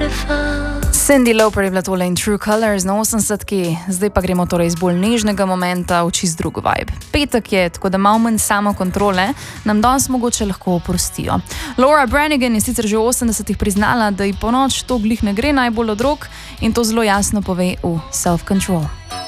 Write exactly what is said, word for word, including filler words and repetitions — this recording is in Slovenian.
Cyndi Lauper je bila tole in True Colors na osemdesetki, zdaj pa gremo torej iz bolj nežnega momenta v čist drug vibe. Petek je, tako da malo manj samokontrole nam danes mogoče lahko oprostijo. Laura Branigan je sicer že v osemdesetih priznala, da ji po noč to glih ne gre najbolj od rok in to zelo jasno pove v Self Control.